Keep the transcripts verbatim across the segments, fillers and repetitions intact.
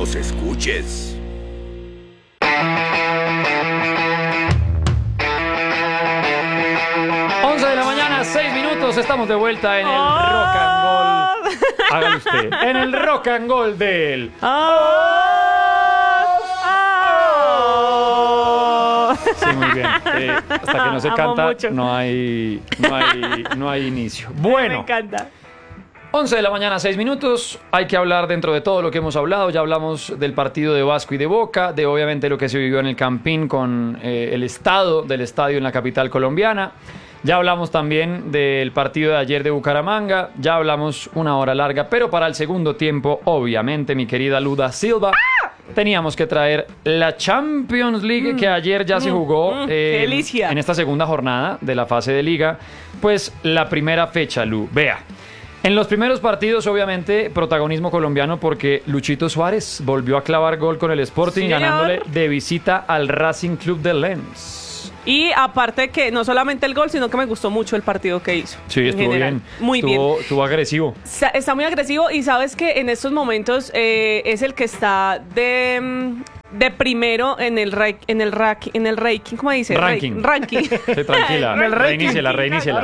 nos escuches. once de la mañana, seis minutos, estamos de vuelta en el oh. Rock and Roll. Hágalo usted. En el Rock and Roll del... Oh. Oh. Sí, muy bien. Eh, hasta que no se canta, no hay, no, hay, no hay inicio. Bueno. Me encanta. once de la mañana, seis minutos. Hay que hablar dentro de todo lo que hemos hablado. Ya hablamos del partido de Vasco y de Boca, de obviamente lo que se vivió en el Campín con eh, el estado del estadio en la capital colombiana. Ya hablamos también del partido de ayer de Bucaramanga. Ya hablamos una hora larga, pero para el segundo tiempo, obviamente, mi querida Luda Silva, ¡ah! Teníamos que traer la Champions League, mm, que ayer ya mm, se jugó mm, eh, en esta segunda jornada de la fase de liga. Pues la primera fecha, Lu. Vea. En los primeros partidos, obviamente, protagonismo colombiano porque Luchito Suárez volvió a clavar gol con el Sporting, sí, ganándole de visita al Racing Club de Lens. Y aparte que no solamente el gol, sino que me gustó mucho el partido que hizo. Sí, estuvo general. bien. Muy estuvo, bien. Estuvo agresivo. Está muy agresivo y sabes que en estos momentos eh, es el que está de... de primero en el ra- en el ra- en el ranking, ¿cómo dice? Ranking. Ra- ranking. Sí, tranquila. Reiníciela, reiníciela.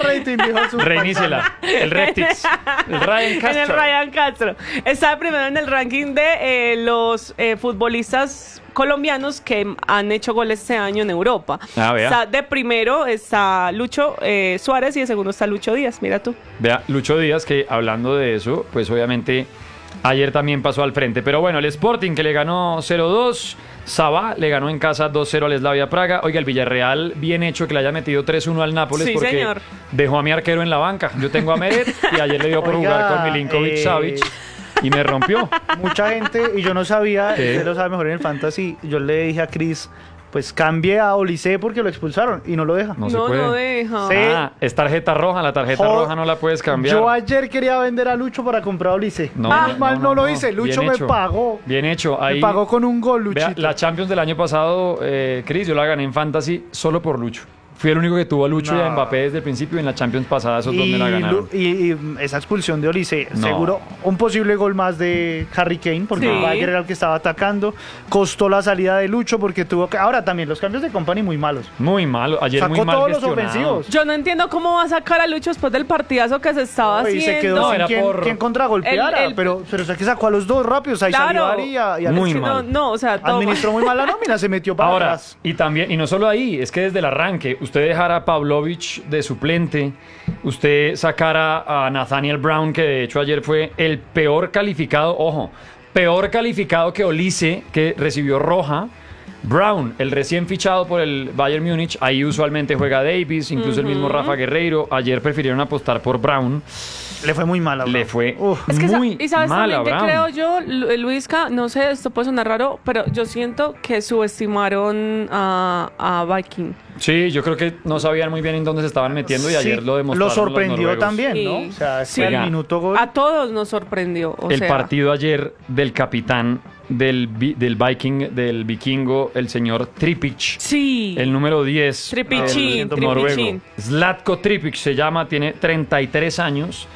Reiníciela. El Rectix. El Ryan Castro. En el Ryan Castro. Está primero en el ranking de eh, los eh, futbolistas colombianos que han hecho goles este año en Europa. Ah, vea. Está de primero está Lucho eh, Suárez y de segundo está Lucho Díaz, mira tú. Vea, Lucho Díaz, que hablando de eso, pues obviamente ayer también pasó al frente. Pero bueno, el Sporting que le ganó cero dos. Sabá le ganó en casa dos cero al Slavia Praga. Oiga, el Villarreal, bien hecho que le haya metido tres uno al Nápoles, sí, porque señor. Dejó a mi arquero en la banca. Yo tengo a Meret y ayer le dio por Oiga, jugar con Milinkovic eh... Savic y me rompió. Mucha gente, y yo no sabía, usted lo sabe mejor en el Fantasy, yo le dije a Chris, pues cambie a Olise porque lo expulsaron y no lo deja. No, no se puede. No deja. Sí. Ah, es tarjeta roja, la tarjeta oh, roja no la puedes cambiar. Yo ayer quería vender a Lucho para comprar a Olise. No, ah, no, mal no, no, no lo no. hice, Lucho Bien me hecho. pagó. Bien hecho. Ahí, me pagó con un gol, Luchito. Vea, la Champions del año pasado, eh, Chris, yo la gané en Fantasy solo por Lucho. Fui el único que tuvo a Lucho no. y a Mbappé desde el principio, y en la Champions pasada esos y, dos me la ganaron. Y, y esa expulsión de Olise, no. seguro un posible gol más de Harry Kane, porque sí. el Bayern era el que estaba atacando, costó la salida de Lucho porque tuvo que... Ahora también los cambios de Company muy malos. Muy malos, ayer Sacó muy mal todos los gestionados. ofensivos. Yo no entiendo cómo va a sacar a Lucho después del partidazo que se estaba no, y haciendo. se quedó no, sin era quien, por... quien contragolpeara, el, el... pero, pero o sea, que sacó a los dos rápidos, ahí claro. salió Ari y a, y a muy sí, mal. No, no, o sea, todo administró muy mal la nómina, se metió para Ahora, atrás. y también, y no solo ahí, es que desde el arranque, usted dejara a Pavlovich de suplente, usted sacara a Nathaniel Brown, que de hecho ayer fue el peor calificado, ojo, peor calificado que Olise, que recibió roja. Brown, el recién fichado por el Bayern Múnich, ahí usualmente juega Davis, incluso uh-huh. el mismo Rafa Guerreiro. Ayer prefirieron apostar por Brown. Le fue muy mal a Brown. Le fue Uf. Es que muy ¿y sabes mal a también Brown? que creo yo, Luisca? No sé, esto puede sonar raro, pero yo siento que subestimaron a, a Viking. Sí, yo creo que no sabían muy bien en dónde se estaban metiendo y sí, ayer lo demostraron. Lo sorprendió los también, sí. ¿no? O sea, sí. el minuto gol. A todos nos sorprendió. O el sea. partido ayer del capitán del, del Viking, del vikingo, el señor Tripic. Sí. El número diez. Tripichín, el noruego. Zlatko Tripic se llama, tiene treinta y tres años.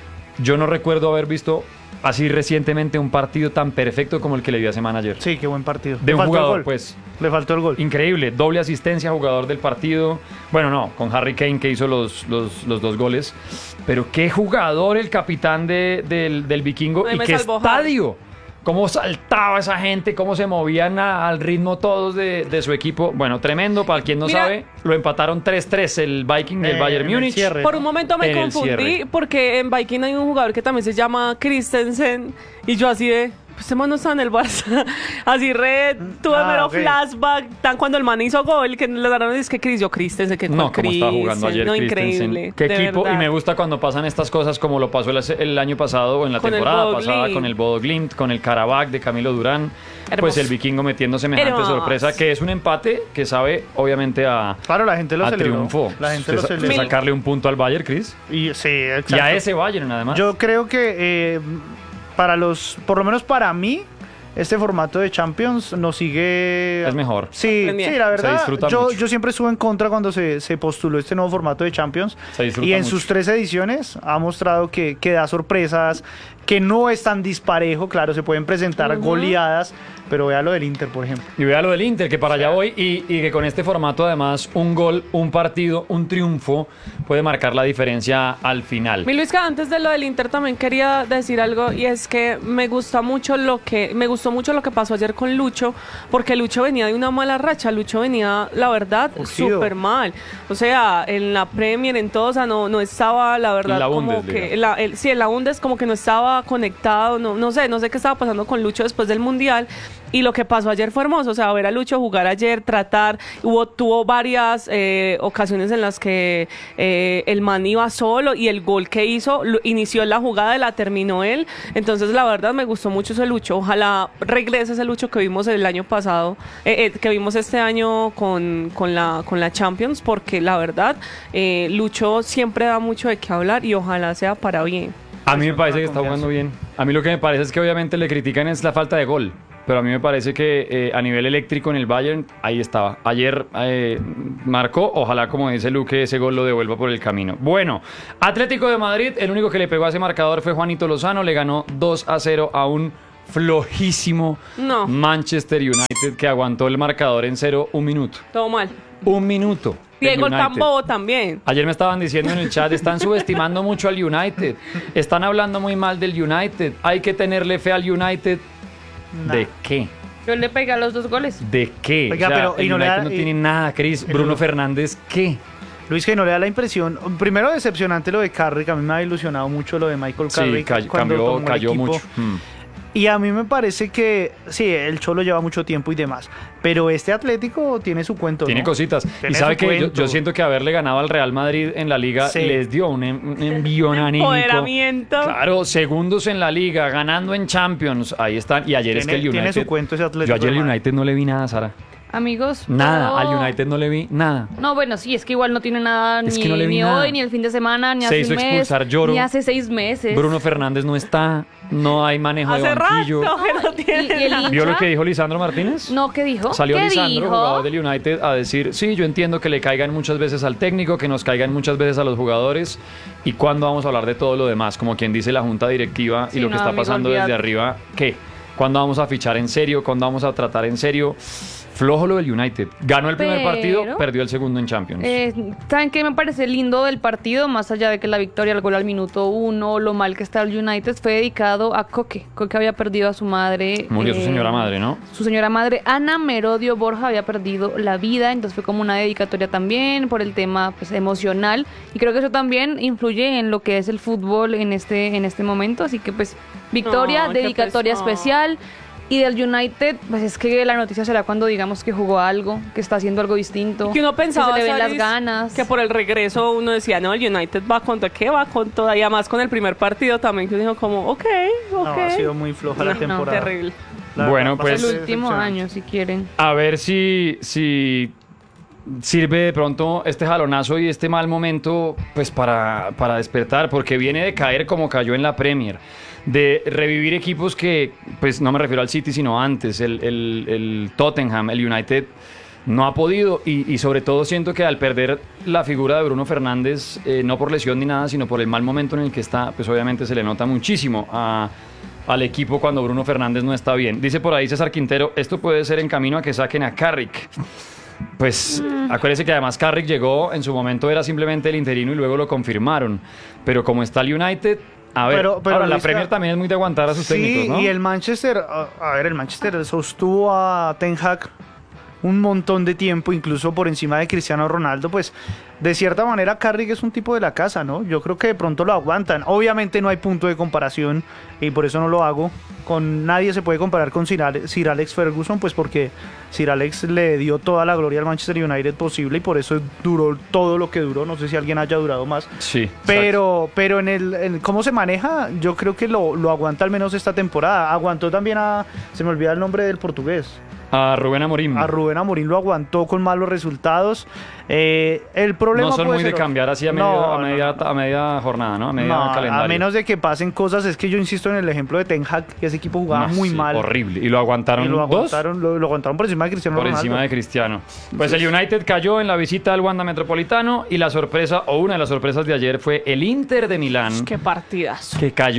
Yo no recuerdo haber visto así recientemente un partido tan perfecto como el que le dio a semana ayer. Sí, qué buen partido. De Le un faltó jugador, el gol. pues. Le faltó el gol. Increíble, doble asistencia, jugador del partido. Bueno, no, con Harry Kane que hizo los, los, los dos goles. Pero qué jugador el capitán de, del, del vikingo. Ay, y qué estadio. Harry. Cómo saltaba esa gente, cómo se movían a, al ritmo todos de, de su equipo. Bueno, tremendo, para quien no Mira, sabe, lo empataron tres tres el Viking del eh, Bayern Múnich. Cierre, Por un momento me en confundí porque en Viking hay un jugador que también se llama Christensen y yo así de... Pues este man no está en el Barça. Así re, tuve Ah, mero okay. flashback. Tan cuando el man hizo gol, que le daron, es que Chris, yo Christensen, que No, como estaba jugando ayer no, Christensen. increíble. Qué de equipo, verdad. y me gusta cuando pasan estas cosas como lo pasó el, el año pasado o en la Con el temporada Bodo pasada Glimt. con el Bodo Glimt, con el Karabakh de Camilo Durán. Hermoso. Pues el vikingo metiendo semejante Hermoso. sorpresa, que es un empate que sabe obviamente a, Claro, la gente lo a celebró. triunfo. La gente de, lo de celebró. sacarle un punto al Bayern, Chris. Y, sí, exacto. Y a ese Bayern, además. Yo creo que eh, para los, por lo menos para mí, este formato de Champions nos sigue... Es mejor. Sí, Bien. sí, la Se verdad, disfruta yo, mucho. yo siempre estuve en contra cuando se, se postuló este nuevo formato de Champions. Se disfruta Y en mucho. sus tres ediciones ha mostrado que, que da sorpresas, que no es tan disparejo, claro, se pueden presentar uh-huh. goleadas, pero vea lo del Inter, por ejemplo. Y vea lo del Inter, que para allá voy, y, y que con este formato además un gol, un partido, un triunfo puede marcar la diferencia al final. Mi Luisca, antes de lo del Inter también quería decir algo, y es que me gusta mucho lo que me gustó mucho lo que pasó ayer con Lucho, porque Lucho venía de una mala racha, Lucho venía, la verdad, súper mal. O sea, en la Premier, en todo, o sea, no, no estaba, la verdad, la como Bundes, que la, el, sí, en la Bundes como que no estaba conectado, no, no sé, no sé qué estaba pasando con Lucho después del Mundial. Y lo que pasó ayer fue hermoso, o sea, ver a Lucho jugar ayer, tratar, hubo, tuvo varias eh, ocasiones en las que eh, el man iba solo y el gol que hizo, lo, inició la jugada y la terminó él, entonces la verdad me gustó mucho ese Lucho, ojalá regrese ese Lucho que vimos el año pasado, eh, eh, que vimos este año con, con, la, con la Champions, porque la verdad, eh, Lucho siempre da mucho de qué hablar y ojalá sea para bien. A mí me parece que está jugando bien, a mí lo que me parece es que obviamente le critican es la falta de gol. Pero a mí me parece que eh, a nivel eléctrico en el Bayern, ahí estaba. Ayer eh, marcó, ojalá como dice Luque, ese gol lo devuelva por el camino. Bueno, Atlético de Madrid, el único que le pegó a ese marcador fue Juanito Lozano, le ganó dos a cero a un flojísimo no. Manchester United que aguantó el marcador en cero un minuto. Todo mal. Un minuto. Diego tan bobo también. Ayer me estaban diciendo en el chat, están subestimando mucho al United, están hablando muy mal del United, hay que tenerle fe al United. Nah. ¿De qué? Yo le pegué a los dos goles. ¿De qué? Oiga, o sea, pero, el y no United le da, no y, tiene nada, Cris. Bruno el, Fernández, ¿qué? Luis, que no le da la impresión. Primero, decepcionante lo de Carrick. A mí me ha ilusionado mucho lo de Michael Carrick. Sí, cay, cambió, cayó mucho. Hmm. Y a mí me parece que, sí, el Cholo lleva mucho tiempo y demás, pero este Atlético tiene su cuento, Tiene ¿no? cositas. Tiene y sabe que yo, cuento. yo siento que haberle ganado al Real Madrid en la Liga sí. les dio un, un envión anímico. Empoderamiento. Claro, segundos en la Liga, ganando en Champions, ahí están. Y ayer tiene, es que el United... Tiene su cuento ese Atlético. Yo ayer el United no le vi nada, Sara. Amigos, nada, pero... al United no le vi nada. No, bueno, sí, es que igual no tiene nada es ni, que no le vi ni nada. hoy, ni el fin de semana, ni Se hace hizo un mes, expulsar Lloro. ni hace seis meses. Bruno Fernández no está, no hay manejo hace de banquillo. Rato que no tiene y, y el hincha, ¿Vio lo que dijo Lisandro Martínez? No, ¿qué dijo? Salió ¿Qué Lisandro, dijo? jugador del United, a decir, sí, yo entiendo que le caigan muchas veces al técnico, que nos caigan muchas veces a los jugadores, y cuándo vamos a hablar de todo lo demás, como quien dice la junta directiva sí, y lo no, que está amigo, pasando olvídate. desde arriba, ¿qué? ¿Cuándo vamos a fichar en serio? ¿Cuándo vamos a tratar en serio? Flojo lo del United. Ganó el primer Pero, partido, perdió el segundo en Champions. Eh, ¿Saben qué me parece lindo del partido? Más allá de que la victoria, el gol al minuto uno, lo mal que está el United, fue dedicado a Coque. Coque había perdido a su madre. Murió eh, su señora madre, ¿no? Su señora madre, Ana Merodio Borja, había perdido la vida. Entonces fue como una dedicatoria también por el tema pues, emocional. Y creo que eso también influye en lo que es el fútbol en este, en este momento. Así que pues, victoria, oh, dedicatoria especial. Y del United, pues es que la noticia será cuando digamos que jugó algo, que está haciendo algo distinto. Que uno pensaba, que se le ven ¿sabes? las ganas. Que por el regreso uno decía, no, el United va con todo, ¿qué va con todo? Y además con el primer partido también, que uno dijo como, ok, ok. No, ha sido muy floja no, la temporada. No, terrible. La bueno, verdad, pues... El último año, si quieren. A ver si... si... sirve de pronto este jalonazo y este mal momento pues para, para despertar, porque viene de caer como cayó en la Premier, de revivir equipos que, pues no me refiero al City sino antes, el, el, el Tottenham, el United no ha podido y, y sobre todo siento que al perder la figura de Bruno Fernández, eh, no por lesión ni nada, sino por el mal momento en el que está, pues obviamente se le nota muchísimo a... al equipo cuando Bruno Fernández no está bien. Dice por ahí César Quintero, esto puede ser en camino a que saquen a Carrick. Pues mm. acuérdense que además Carrick llegó, en su momento era simplemente el interino y luego lo confirmaron. Pero como está el United, a ver, pero, pero ahora, la Luisca, Premier también es muy de aguantar a sus sí, técnicos, ¿no? Y el Manchester, a, a ver, el Manchester sostuvo a Ten Hag un montón de tiempo, incluso por encima de Cristiano Ronaldo, pues de cierta manera Carrick es un tipo de la casa, ¿no? Yo creo que de pronto lo aguantan. Obviamente no hay punto de comparación y por eso no lo hago. Con nadie se puede comparar con Sir Alex, Sir Alex Ferguson, pues porque Sir Alex le dio toda la gloria al Manchester United posible y por eso duró todo lo que duró. No sé si alguien haya durado más. Sí. Pero, pero en el en cómo se maneja, yo creo que lo, lo aguanta al menos esta temporada. Aguantó también a, se me olvida el nombre del portugués. A Rubén Amorim. A Rubén Amorim lo aguantó con malos resultados. Eh, el problema no son puede muy ser... de cambiar así a, medio, no, a, media, no, no. a media jornada, ¿no? A media no, calendario. a menos de que pasen cosas. Es que yo insisto en el ejemplo de Ten Hag, que ese equipo jugaba no, muy sí, mal. Horrible. Y lo aguantaron, y lo aguantaron dos. Lo, lo aguantaron por encima de Cristiano Por Ronaldo. encima de Cristiano. Pues el United cayó en la visita al Wanda Metropolitano y la sorpresa, o una de las sorpresas de ayer fue el Inter de Milán. Qué partidazo. Que cayó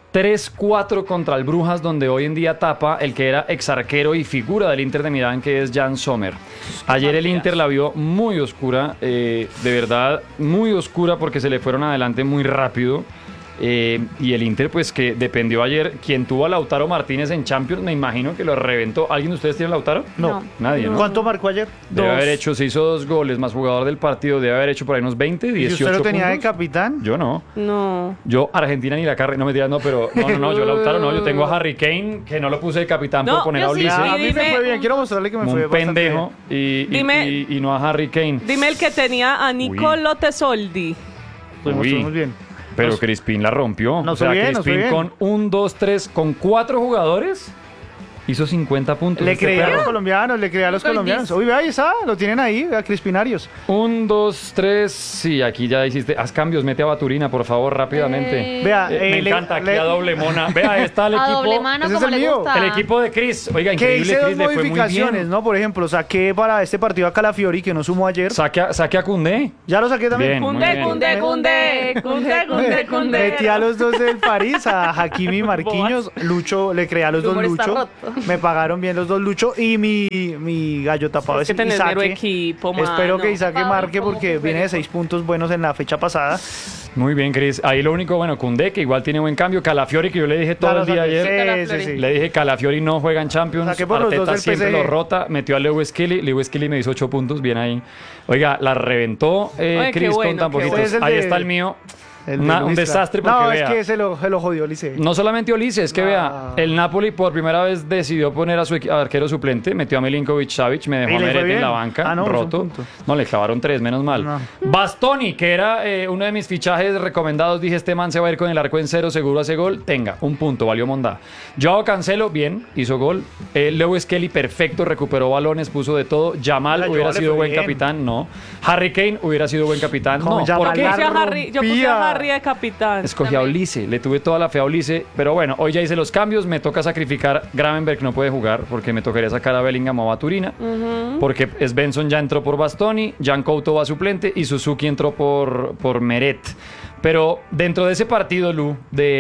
tres cuatro contra el Brujas, donde hoy en día tapa el que era ex arquero y figura del Inter de Milán, que es Jan Sommer. Ayer el Inter la vio muy oscura, eh, de verdad muy oscura, porque se le fueron adelante muy rápido. Eh, y el Inter, pues que dependió ayer. Quien tuvo a Lautaro Martínez en Champions, me imagino que lo reventó. ¿Alguien de ustedes tiene a Lautaro? No. No. Nadie, ¿no? ¿Cuánto marcó ayer? Debe Dos. haber hecho, se hizo dos goles, más jugador del partido, debe haber hecho por ahí unos veinte, ¿Y dieciocho usted lo tenía de puntos. capitán? Yo no. No. Yo, Argentina ni la carre, no me digas, no, pero no, no, no, yo Lautaro no, yo tengo a Harry Kane, que no lo puse de capitán No, por poner yo a sí, Ulises, sí, Ah, a mí dime me fue bien, un- quiero mostrarle que me como fue un bastante pendejo, y, y, Dime- y- y no a Harry Kane. Dime el que tenía a Nicolo Tesoldi. bien. Fuimos, Uy. fuimos bien. Pero Nos- Crispín la rompió. nos o sea, fue bien, nos fue Crispín bien. con un, dos, tres, con cuatro jugadores, hizo cincuenta puntos. Le este creía a perro. los colombianos, le creía a los Soy colombianos. bis. Uy, vea, ahí está, lo tienen ahí, vea, Crispinarios. Un, dos, tres, sí, aquí ya hiciste. Haz cambios, mete a Baturina, por favor, rápidamente. Eh, Vea, Eh, me eh, le- encanta aquí le- a doble mona. Vea, ahí está el A equipo. doble mano, Ese es como el le mío. gusta. El equipo de Chris. Oiga, que increíble, hice dos Chris, le fue muy modificaciones, bien. ¿no? Por ejemplo, saqué para este partido a Calafiori, que no sumó ayer. Saque a, saque a Koundé. Ya lo saqué también. Bien, muy Cunde, bien. cunde, cunde, cunde, cunde, cunde. Metí a los dos del París, a Hakimi y Marquinhos. Lucho, le creé a los Tu dos humor está Lucho. roto. Me pagaron bien los dos Lucho. Y mi, mi gallo tapado Es es, que tenés mero Isaac. equipo, Espero mano. que Isaac Tapado marque como porque Cufereco. viene de seis puntos buenos en la fecha pasada. Muy bien, Chris. Ahí lo único, bueno, Koundé, que igual tiene buen cambio. Calafiori, que yo le dije todo Claro, el día saqué. ayer. Sí, sí, sí. Le dije Calafiori no juega en Champions. Saqué por los dos Arteta del siempre P S G. lo rota. Metió a Lewis Kelly. Lewis Kelly me hizo ocho puntos. Bien ahí. Oiga, la reventó eh, Oye, qué Chris bueno, con tan qué poquitos. bueno. Ese es el Ahí de- está el mío. El de Una- un Luisca. desastre porque No, vea. es que se lo, se lo jodió Lice. No solamente Ulises, es que No. vea, el Napoli por primera vez decidió poner a su equi- arquero suplente, metió a Milinkovic Savic, me dejó ¿Y a le fue Meret en bien? la banca, Ah, no, es un roto. punto. No, le clavaron tres, menos mal. No. Bastoni, que era eh, uno de mis fichajes recomendados, dije, este man se va a ir con el arco en cero, seguro hace gol, tenga, un punto, valió mondá. Joao Cancelo, bien, hizo gol. Eh, Lewis Kelly, perfecto, recuperó balones, puso de todo. Jamal Hola, hubiera Joao le sido fue buen bien. capitán, no. Harry Kane hubiera sido buen capitán, Como no. Jamal ¿Por qué? Yo puse a La Harry, yo puse rompía. a Harry de capitán. Escogí a Olise, le tuve toda la fe a Olise, pero bueno, hoy ya hice los cambios, me toca sacrificar. Gravenberg no puede jugar porque me tocaría sacar a Bellingham o a Baturina, porque Svensson ya entró por Bastoni, Jan Couto va suplente y Suzuki entró por, por Meret. Pero dentro de ese partido, Lu,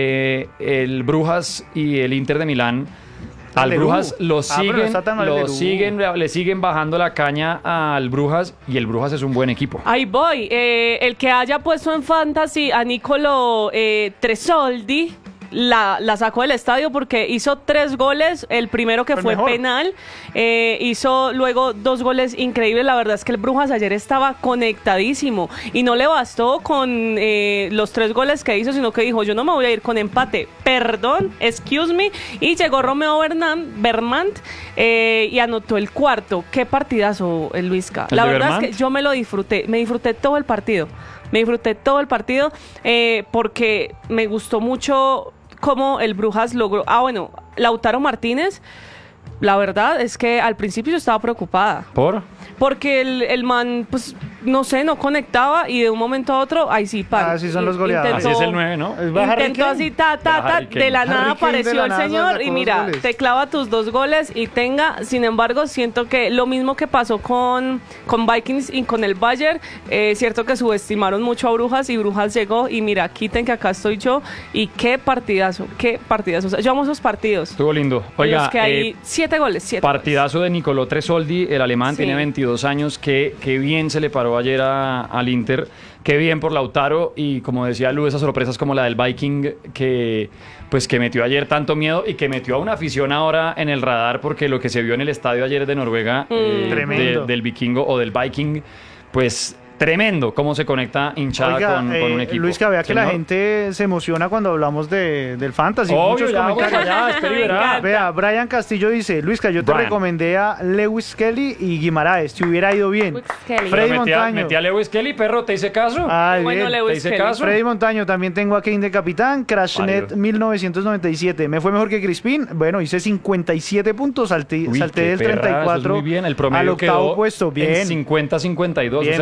de el Brujas y el Inter de Milán, El al de Brujas Lu. lo Ah, pero no siguen, está tan mal el de lo Lu. siguen, le siguen bajando la caña al Brujas y el Brujas es un buen equipo. Ahí voy. Eh, el que haya puesto en fantasy a Nicolo eh, Tresoldi la, la sacó del estadio porque hizo tres goles. El primero que El fue mejor. penal. Eh, hizo luego dos goles increíbles. La verdad es que el Brujas ayer estaba conectadísimo. Y no le bastó con eh, los tres goles que hizo, sino que dijo: yo no me voy a ir con empate. Perdón, excuse me. Y llegó Romeo Bernam, Bermant eh, y anotó el cuarto. Qué partidazo, el Luisca. ¿El La de verdad Bermant? es que yo me lo disfruté, me disfruté todo el partido, me disfruté todo el partido eh, porque me gustó mucho cómo el Brujas logró, ah bueno, Lautaro Martínez, la verdad es que al principio yo estaba preocupada, ¿Por? porque el, el man, pues, no sé, no conectaba y de un momento a otro, ahí sí, pan. Ah, sí son los In- goleadores. Así es el nueve, ¿no? Es va Harry Intentó Kane. así, ta, ta, Va ta, Harry Kane. de la Harry nada Kane de apareció la el nada señor sacó y dos mira, goles. te clava tus dos goles y tenga, sin embargo, siento que lo mismo que pasó con, con Vikings y con el Bayern, eh, cierto que subestimaron mucho a Brujas y Brujas llegó y mira, quiten que acá estoy yo y qué partidazo, qué partidazo. O sea, yo amo esos partidos. Estuvo lindo. en Oiga, los que hay eh, siete goles, siete partidazo de Nicolò Tresoldi, el alemán, Sí. tiene veintidós años, que, que bien se le paró ayer a- al Inter, qué bien por Lautaro y como decía Lu, esas sorpresas como la del Viking que pues que metió ayer tanto miedo y que metió a una afición ahora en el radar porque lo que se vio en el estadio ayer de Noruega, eh, Tremendo. de- del Vikingo o del Viking, pues tremendo cómo se conecta hinchada Oiga, con, con eh, un equipo. Luis, que vea que la Señor. gente se emociona cuando hablamos de, del fantasy. Obvio, Muchos ya, vamos comentarios. allá, espere y verá. Vea, Brian Castillo dice: Luisca, yo te Brian. recomendé a Lewis Kelly y Guimaraes, te hubiera ido bien. Lewis Kelly. Freddy Pero metí a, Montaño. metí a Lewis Kelly, perro, ¿te hice caso? Ay, Bueno, bien. Lewis ¿Te hice Kelly. caso? Freddy Montaño, también tengo a Kane de capitán. Crashnet Válido. mil novecientos noventa y siete. Me fue mejor que Crispín. Bueno, hice cincuenta y siete puntos, salté, Uy, salté qué del perra, treinta y cuatro eso es muy bien. El promedio al octavo quedó puesto. Bien. en cincuenta cincuenta y dos. Bien, o sea, si usted bien. pasó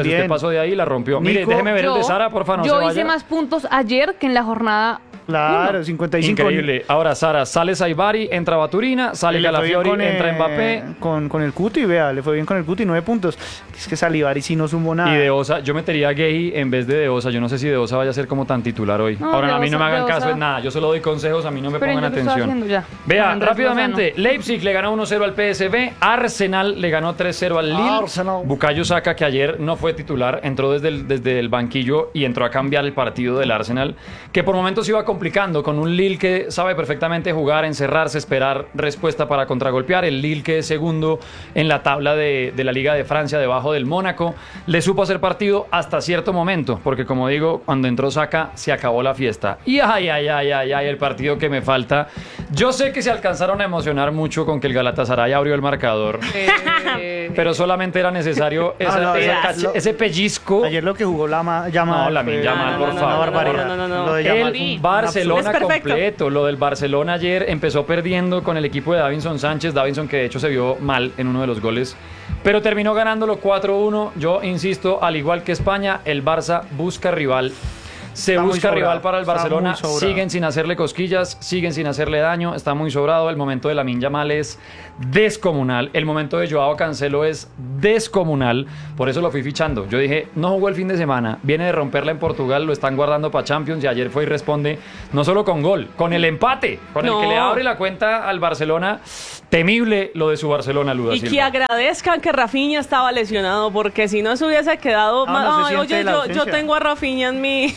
pasó de ahí, la rompió. Mire, Nico, déjeme ver el de Sara, porfa, no yo se hice vaya. más puntos ayer que en la jornada. Claro, cincuenta y cinco. Increíble. Ahora, Sara, sale Saibari, entra Baturina, sale Le fue bien Calafiori, con, entra eh, Mbappé. Con, con el Cuti, vea, le fue bien con el Cuti, nueve puntos. Es que Salivari sí no sumó nada. Y De Osa, yo metería a Gay en vez de De Osa. Yo no sé si De Osa vaya a ser como tan titular hoy. No, Ahora, De a mí no Osa- me hagan De caso Osa- en nada. Yo solo doy consejos, a mí no me Pero pongan yo lo estoy atención. haciendo ya. Vea, Con Andrés rápidamente, Leipzig le ganó uno cero al P S V, Arsenal le ganó tres cero al Lille. Arsenal. Bukayo Saka, que ayer no fue titular, entró desde el, desde el banquillo y entró a cambiar el partido del Arsenal, que por momentos iba complicando con un Lille que sabe perfectamente jugar, encerrarse, esperar respuesta para contragolpear. El Lille, que es segundo en la tabla de, de la Liga de Francia, debajo del Mónaco, le supo hacer partido hasta cierto momento, porque como digo, cuando entró Saka se acabó la fiesta. Y ay, ay, ay, ay, ay, el partido que me falta. Yo sé que se alcanzaron a emocionar mucho con que el Galatasaray abrió el marcador, Eh, pero solamente era necesario esa- no, esa ya, cache- lo- ese pellizco. Ayer lo que jugó Lama, Yamal. No, Lamine fue Yamal, por una favor. barbaridad. No, no, no, no. Lo de Yamal El fue un- Barcelona Es perfecto. completo. Lo del Barcelona ayer empezó perdiendo con el equipo de Davinson Sánchez. Davinson, que de hecho se vio mal en uno de los goles, pero terminó ganándolo cuatro uno. Yo insisto, al igual que España, el Barça busca rival. Se Está muy busca sobrado, rival para el está Barcelona. muy sobrado. Siguen sin hacerle cosquillas, siguen sin hacerle daño. Está muy sobrado. El momento de Lamine Yamal es descomunal. El momento de Joao Cancelo es descomunal. Por eso lo fui fichando. Yo dije, no jugó el fin de semana. Viene de romperla en Portugal. Lo están guardando para Champions. Y ayer fue y responde no solo con gol, con el empate. Con No. el que le abre la cuenta al Barcelona. Temible lo de su Barcelona, Luda Y que Silva. agradezcan que Rafinha estaba lesionado, porque si no se hubiese quedado... No, ma- no se Ay, siente oye, la yo, ausencia. yo tengo a Rafinha en mi...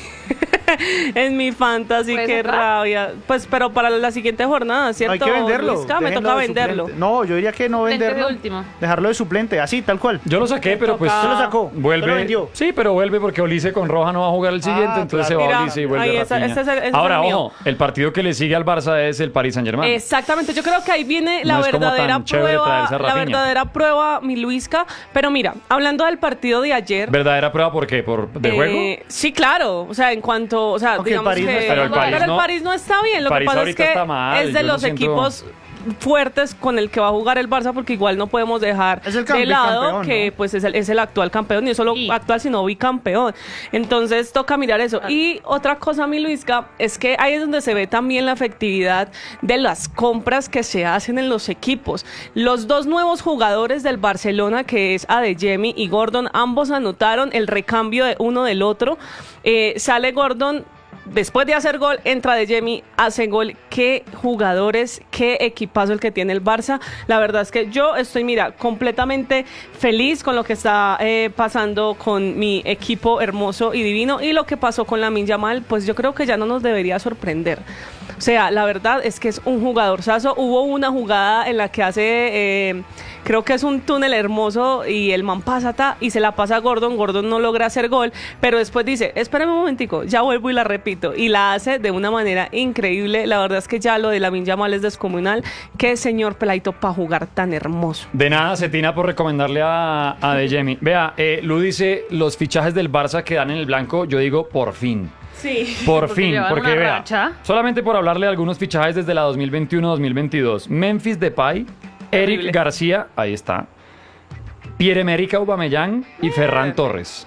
en mi fantasy, ¿Puede qué sacar? rabia. Pues, pero para la siguiente jornada, ¿cierto? Hay que venderlo. Luisca? me déjenlo toca de venderlo. suplente. No, yo diría que no Suplente de venderlo. último. Dejarlo de suplente, así, tal cual. Yo lo saqué, pero pues toca- ¿Usted lo sacó? ¿Usted lo vuelve. vendió? Sí, pero vuelve porque Olise con Roja no va a jugar el siguiente, Ah, entonces claro. se va Mira, Olise y vuelve ahí esa- Rafinha. ese es el- ese es Ahora, el mío. ojo, el partido que le sigue al Barça es el Paris Saint-Germain. Exactamente, yo creo que ahí viene la No es como verdadera tan chévere prueba, traerse a la Rafinha. verdadera prueba, mi Luisca. Pero mira, hablando del partido de ayer, ¿Verdadera prueba por qué? ¿Por de eh, juego? sí, claro, o sea, en cuanto, o sea, Aunque el digamos París no que está Pero el París pero el no- París no está bien, lo París que pasa es ahorita que está mal, es de yo no los siento- equipos fuertes con el que va a jugar el Barça, porque igual no podemos dejar Es el de campe- lado campeón, que ¿no? pues es el, es el actual campeón, y no solo Sí. actual sino bicampeón. Entonces toca mirar eso. Y otra cosa, mi Luisca, es que ahí es donde se ve también la efectividad de las compras que se hacen en los equipos. Los dos nuevos jugadores del Barcelona, que es Adeyemi y Gordon, ambos anotaron el recambio de uno del otro. Eh, sale Gordon. Después de hacer gol, entra de Jemi, hace gol. Qué jugadores, qué equipazo el que tiene el Barça. La verdad es que yo estoy, mira, completamente feliz con lo que está eh, pasando con mi equipo hermoso y divino. Y lo que pasó con Lamine Yamal, pues yo creo que ya no nos debería sorprender. O sea, la verdad es que es un jugadorzazo. Hubo una jugada en la que hace, eh, creo que es un túnel hermoso, y el man pasa ta, y se la pasa a Gordon. Gordon no logra hacer gol, pero después dice, espérame un momentico, ya vuelvo y la repito. Y la hace de una manera increíble. La verdad es que ya lo de Lamine Yamal es descomunal. Qué señor peladito para jugar tan hermoso. De nada, Cetina, por recomendarle a, a De Jemi. Vea, eh, Lu dice, los fichajes del Barça quedan en el blanco. Yo digo, por fin. Sí. Por Porque fin, llevan porque una vea, racha. solamente por hablarle de algunos fichajes desde la dos mil veintiuno dos mil veintidós. Memphis Depay, Eric Horrible. García, ahí está. Pierre-Emerick Aubameyang y Ferran Torres.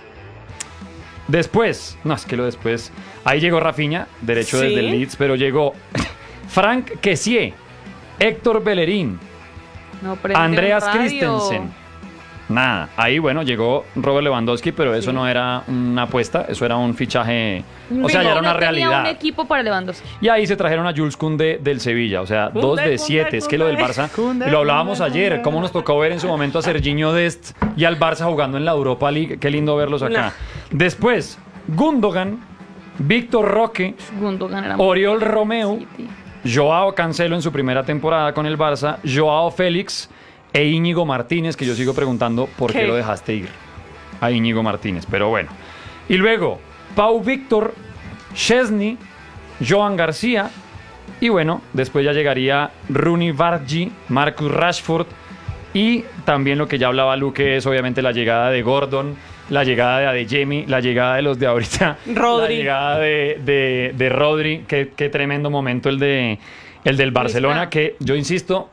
Después, no, es que lo después, ahí llegó Rafinha, derecho Sí. desde el Leeds, pero llegó Frank Kessié, Héctor Bellerín, No prende Andreas radio. Christensen. Nada, ahí bueno, llegó Robert Lewandowski, pero eso no era una apuesta, eso era un fichaje, o sea, No, ya era una no tenía realidad. un equipo para Lewandowski. Y ahí se trajeron a Jules Koundé del Sevilla, o sea, Koundé, dos de Koundé, siete. Es que lo del Koundé. Barça, Koundé, y lo hablábamos Koundé, ayer, Koundé. cómo nos tocó ver en su momento a Serginho Dest y al Barça jugando en la Europa League. Qué lindo verlos acá. Nah. Después, Gundogan, Víctor Roque, Gundogan era muy Oriol Romeu, City. Joao Cancelo en su primera temporada con el Barça, Joao Félix e Íñigo Martínez, que yo sigo preguntando por qué, ¿Qué? lo dejaste ir a Íñigo Martínez, pero bueno. Y luego, Pau Víctor, Chesney, Joan García, y bueno, después ya llegaría Rooney Bargi, Marcus Rashford, y también lo que ya hablaba Luque es obviamente la llegada de Gordon, la llegada de Adeyemi, la llegada de los de ahorita, Rodri. la llegada de, de, de Rodri, qué, qué tremendo momento el de el del Barcelona, Luisca. que yo insisto,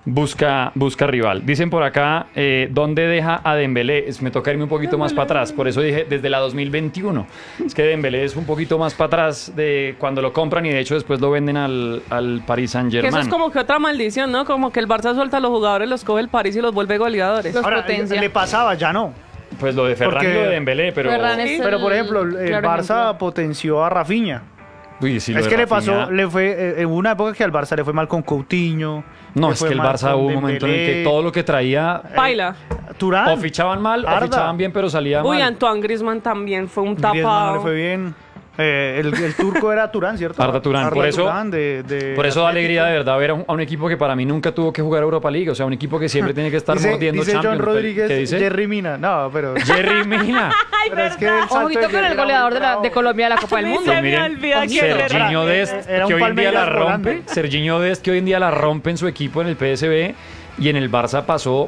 busca, busca rival. Dicen por acá, eh, ¿dónde deja a Dembélé? Es- me toca irme un poquito más para atrás, por eso dije desde la dos mil veintiuno. Es que Dembélé es un poquito más para atrás de cuando lo compran y de hecho después lo venden al, al Paris Que Saint-Germain. eso es como que otra maldición, ¿no? Como que el Barça suelta a los jugadores, los coge el París y los vuelve goleadores. Los Ahora, potencia. le pasaba, ya no. Pues lo de Ferran Porque- y lo de Dembélé, pero... Ferran es Pero el por ejemplo, el claro Barça ejemplo. potenció a Rafinha. Uy, sí, lo Es de que le Rafinha- pasó, le fue, eh, en una época que al Barça le fue mal con Coutinho. No, le es fue que el mal Barça con hubo un momento en el que Dembélé, todo lo que traía... Paila. Turán. O fichaban mal, o Arda. fichaban bien, pero salía Uy, mal. Antoine Griezmann también fue un Griezmann no tapado. le fue bien. Eh, el, el turco era Turán, ¿cierto? Arda Turán. Por eso- Turán de- de Por eso da Atlético. alegría de verdad ver a un, a un equipo que para mí nunca tuvo que jugar Europa League. O sea, un equipo que siempre tiene que estar dice, mordiendo dice Champions. John Rodríguez, ¿Qué dice? Jerry Mina. No, pero... Jerry Mina. pero es que el salto Ojito de con Jerry el era goleador muy de, la, bravo. de Colombia de la Copa del Sí, Mundo. se me Miren, olvida quién era. Serginho Era- Dest, era un que hoy en día la Palmeiras rompe. volante. Serginho Dest, que hoy en día la rompe en su equipo en el P S V. Y en el Barça pasó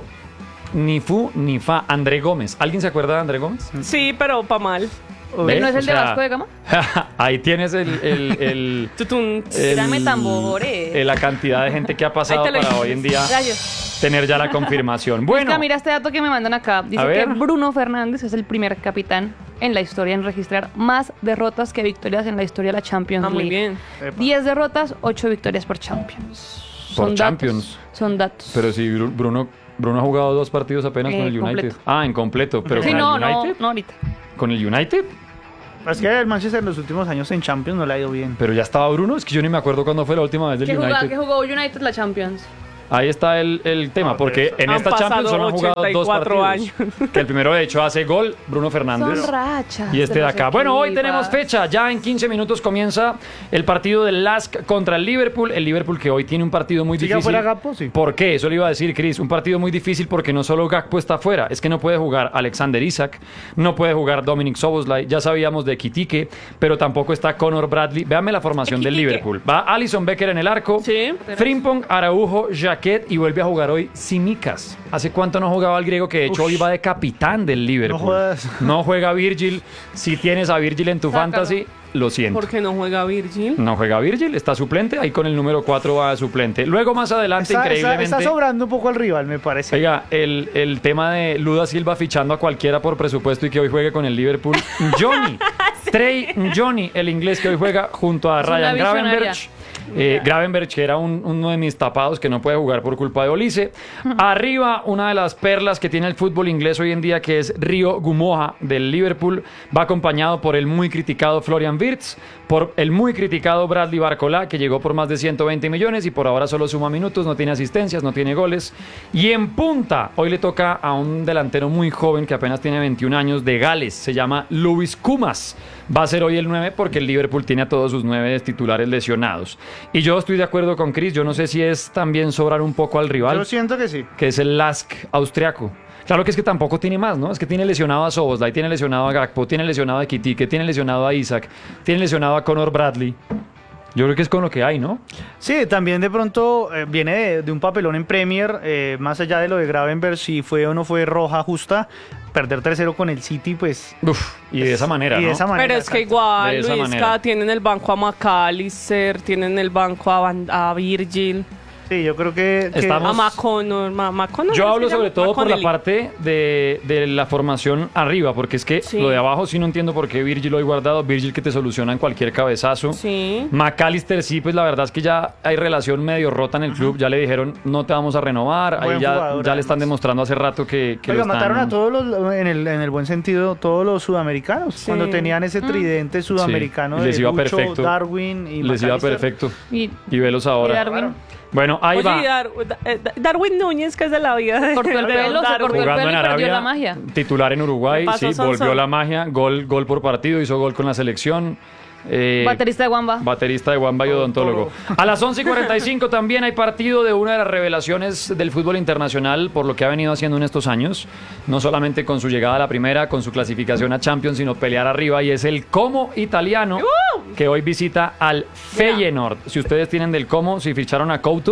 ni fu ni fa. André Gómez. ¿Alguien se acuerda de André Gómez? Sí, pero pa' mal. ¿Ve? ¿Él no es O el de sea, Vasco de Gama? Ahí tienes el, el- el- Tutun. el- Dame tambores. eh, la cantidad de gente que ha pasado Ahí te lo para hice. hoy en día Gracias. tener ya la confirmación. Bueno, Bueno. Mira este dato que me mandan acá. Dice A que ver. Bruno Fernández es el primer capitán en la historia en registrar más derrotas que victorias en la historia de la Champions Ah, muy League. bien. Epa. diez derrotas, ocho victorias por Champions. Por Son Champions. Datos, son datos. pero si Bru- Bruno, Bruno ha jugado dos partidos apenas Eh, con el United. completo. Ah, en completo. Pero sí, con no, el no, United. no ahorita. ¿Con el United? Es que el Manchester en los últimos años en Champions no le ha ido bien. Pero ya estaba Bruno. Es que yo ni me acuerdo cuándo fue la última vez del ¿Qué jugaba, United. que jugó United la Champions? Ahí está el, el tema, No, porque pero en Han esta pasado Champions solo han jugado dos ochenta y cuatro partidos. años. Que el primero, de hecho, hace gol Bruno Fernández. Son rachas. Y este de los acá. Bueno, hoy equipos. tenemos fecha. Ya en quince minutos comienza el partido del L A S K contra el Liverpool. El Liverpool que hoy tiene un partido muy ¿Sigue difícil. afuera Gakpo? Sí. ¿Por qué? Eso le iba a decir, Chris. Un partido muy difícil porque no solo Gakpo está afuera. Es que no puede jugar Alexander Isak. No puede jugar Dominic Szoboszlai. Ya sabíamos de Ekitike. Pero tampoco está Conor Bradley. Véame la formación del Ekitike. Liverpool. Va Alisson Becker en el arco. Sí. Frimpong, Araujo, Jaquet y vuelve a jugar hoy Simicas. ¿Hace cuánto no jugaba el griego que de hecho Ush. hoy va de capitán del Liverpool? No jodas. No juega Virgil. Si tienes a Virgil en tu Sácalo. fantasy, lo siento. ¿Por qué no juega Virgil? No juega Virgil, está suplente. Ahí con el número cuatro va de suplente. Luego más adelante, Está, está- increíblemente. está sobrando un poco al rival, me parece. Oiga, el, el tema de Luda Silva fichando a cualquiera por presupuesto y que hoy juegue con el Liverpool. Johnny, Trey Johnny, el inglés que hoy juega junto a Es una Ryan visionaria. Gravenberch. Eh, Gravenberch, que era un- uno de mis tapados que no puede jugar por culpa de Olise. Arriba, una de las perlas que tiene el fútbol inglés hoy en día, que es Rio Gumoja del Liverpool. Va acompañado por el muy criticado Florian Wirtz, por el muy criticado Bradley Barcola, que llegó por más de ciento veinte millones y por ahora solo suma minutos, no tiene asistencias, no tiene goles. Y en punta, hoy le toca a un delantero muy joven que apenas tiene veintiún años, de Gales, se llama Luis Kumas. Va a ser hoy el nueve porque el Liverpool tiene a todos sus nueve titulares lesionados. Y yo estoy de acuerdo con Chris, yo no sé si es también sobrar un poco al rival, Yo siento que sí. que es el L A S K austriaco. Claro que es que tampoco tiene más, ¿no? Es que tiene lesionado a Szoboszlai, tiene lesionado a Gakpo, tiene lesionado a Ekitike, tiene lesionado a Isaac, tiene lesionado a Conor Bradley. Yo creo que es con lo que hay, ¿no? Sí, también de pronto eh, viene de, de un papelón en Premier, eh, más allá de lo de Gravenberch, si fue o no fue roja justa, perder tres cero con el City, pues... Uf, y de esa manera, y ¿no? de esa manera, Pero es que exacto. igual, De esa Luisca, manera. tiene en el banco a McAllister, tiene en el banco a, Van- a Virgil, Sí, yo creo que... que- Estamos- a McConnor. Ma- McConnor, Yo ¿cómo hablo se sobre llama? todo por la McConnelly. parte de, de la formación arriba, porque es que Sí. lo de abajo sí no entiendo por qué Virgil lo he guardado. Virgil que te soluciona en cualquier cabezazo. Sí. McAllister sí, pues la verdad es que ya hay relación medio rota en el club. Ya le dijeron, no te vamos a renovar. Ahí Buen ya, jugador, ya le están además. demostrando hace rato que, que Oiga, lo están... mataron a todos los, en el, en el buen sentido, todos los sudamericanos, Sí. cuando tenían ese tridente sudamericano y les de iba Lucho, perfecto. Darwin y Les iba McAllister. perfecto. Y, Y velos y ahora. Darwin. Bueno, ahí Oye, va. y Dar- eh, Darwin Núñez, que es de la vida de Cortó el pelo, se Darwin. cortó el Jugando pelo en y perdió Arabia, la magia. titular en Uruguay, ¿Qué pasó, sí, Sansón? volvió la magia, gol, gol por partido, hizo gol con la selección. Eh, Baterista de Wamba. Baterista de Wamba y odontólogo. A las once y cuarenta y cinco también hay partido de una de las revelaciones del fútbol internacional por lo que ha venido haciendo en estos años. No solamente con su llegada a la primera, con su clasificación a Champions, sino pelear arriba. Y es el Como italiano que hoy visita al Feyenoord. Si ustedes tienen del Como, si ficharon a Couto,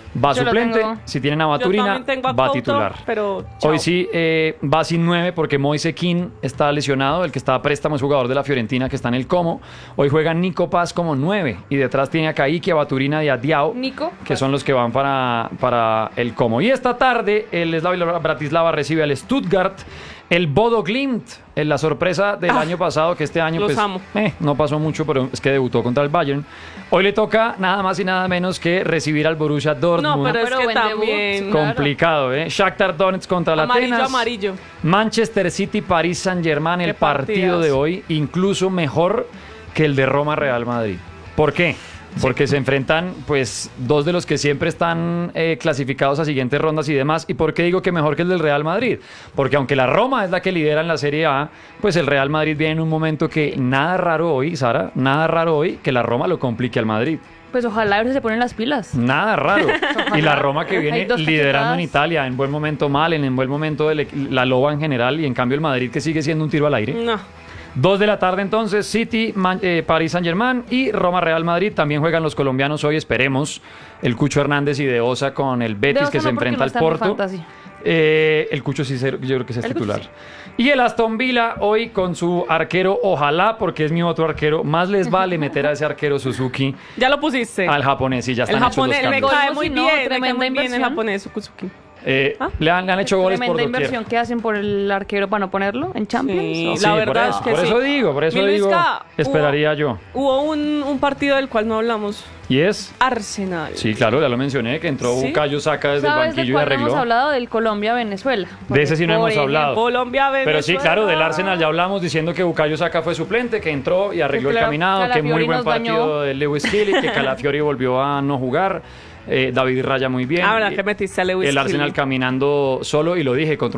va Yo lo suplente. tengo. Si tienen a Yo Baturina, también tengo a va Couto, titular. pero chao. Hoy sí eh, va sin nueve porque Moise Kean está lesionado, el que está a préstamo es jugador de la Fiorentina que está en el Como. Hoy juega Nico Paz como nueve y detrás tiene a Kaique, a Baturina y a Diao, Nico. que son los que van para, para el Como. Y esta tarde el Slavia Bratislava recibe al Stuttgart. El Bodo Glimt, eh, la sorpresa del Ah, año pasado, que este año los pues, amo. eh, no pasó mucho, pero es que debutó contra el Bayern. Hoy le toca nada más y nada menos que recibir al Borussia Dortmund. No, pero es Pero que buen debut, también. claro. Complicado, ¿eh? Shakhtar Donetsk contra la Amarillo, Atenas. amarillo. Manchester City, París Saint-Germain, el Qué partido partidas. de hoy, incluso mejor que el de Roma Real Madrid. ¿Por qué? Porque se enfrentan, pues, dos de los que siempre están eh, clasificados a siguientes rondas y demás. ¿Y por qué digo que mejor que el del Real Madrid? Porque aunque la Roma es la que lidera en la Serie A, pues el Real Madrid viene en un momento que nada raro hoy, Sara, nada raro hoy que la Roma lo complique al Madrid. Pues ojalá a ver si se ponen las pilas. Nada raro. Y la Roma que Hay viene dos liderando en cachetadas. Italia, en buen momento mal, en, en buen momento el- la Loba en general, y en cambio el Madrid que sigue siendo un tiro al aire. No. Dos de la tarde entonces, City, Man- eh, París Saint-Germain y Roma Real Madrid. También juegan los colombianos hoy, esperemos. El Cucho Hernández y De Osa con el Betis De Osa que no, se porque enfrenta no al está en mi Porto. fantasy. Eh, el Cucho sí, se- yo creo que ese es El Cucho titular. sí. Y el Aston Villa hoy con su arquero, ojalá, porque es mi otro arquero. Más les vale meter a ese arquero Suzuki Ya lo pusiste. al japonés y ya el están hechos los japonés me cambios. cae Colmo, muy si no, bien, me cae tremenda muy bien el inversión. japonés Suzuki. Eh, ¿Ah? le, han, le han hecho goles por Tremenda doquier. inversión que hacen por el arquero para no ponerlo en Champions. Sí, ¿o? Sí, la por verdad eso, es que por sí. eso digo, por eso Mi digo, Luisca, esperaría yo. Hubo un, un partido del cual no hablamos. ¿Y es? Arsenal. Sí, claro, ya lo mencioné, que entró ¿Sí? Bukayo Saka desde el ¿Sabes de banquillo y cuál no hemos arregló. hablado? Del Colombia-Venezuela. De ese sí no Por hemos hablado. Colombia, Venezuela. Pero sí, claro, del Arsenal ya hablamos diciendo que Bukayo Saka fue suplente, que entró y arregló Que el Cala- caminado, que Calafiori muy buen nos partido dañó. de Lewis Kelly, que Calafiori volvió a no jugar. Eh, David Raya muy bien. Ah, verdad que metiste a Lewis El Arsenal Kelly. caminando solo, y lo dije, contra